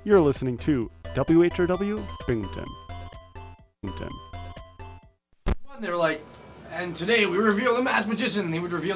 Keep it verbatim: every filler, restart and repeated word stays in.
You're listening to W H R W Binghamton. Binghamton. And they were like, and today we reveal the masked magician. He would reveal